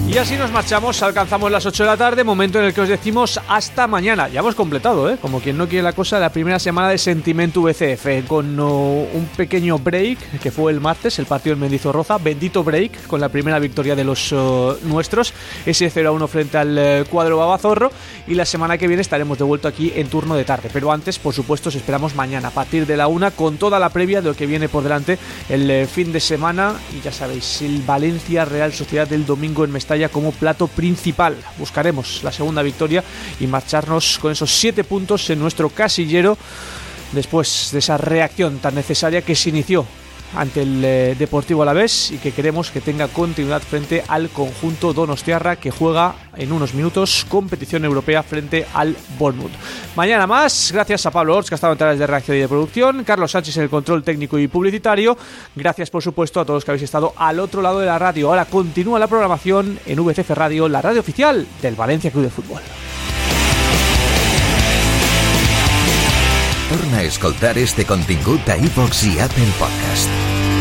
Y así nos marchamos, alcanzamos las 8 de la tarde, momento en el que os decimos hasta mañana. Ya hemos completado, como quien no quiere la cosa, la primera semana de Sentimiento VCF, con un pequeño break, que fue el martes, el partido en Mendizorroza, bendito break, con la primera victoria de los nuestros, ese 0-1 frente al cuadro babazorro, y la semana que viene estaremos de vuelta aquí en turno de tarde. Pero antes, por supuesto, os esperamos mañana, a partir de la 1, con toda la previa de lo que viene por delante el fin de semana, y ya sabéis, el Valencia Real Sociedad del domingo en Mestalla como plato principal. Buscaremos la segunda victoria y marcharnos con esos 7 puntos en nuestro casillero después de esa reacción tan necesaria que se inició ante el Deportivo Alavés y que queremos que tenga continuidad frente al conjunto donostiarra, que juega en unos minutos competición europea frente al Bournemouth. Mañana más, gracias a Pablo Orts, que ha estado en tareas de redacción y de producción, Carlos Sánchez en el control técnico y publicitario. Gracias, por supuesto, a todos los que habéis estado al otro lado de la radio. Ahora continúa la programación en VCF Radio, la radio oficial del Valencia Club de Fútbol. Torna a escoltar este contingut a iVox i Apple Podcast.